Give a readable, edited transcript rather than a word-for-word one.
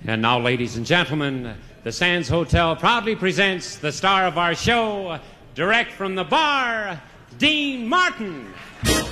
And now, ladies and gentlemen, the Sands Hotel proudly presents the star of our show, direct from the bar, Dean Martin.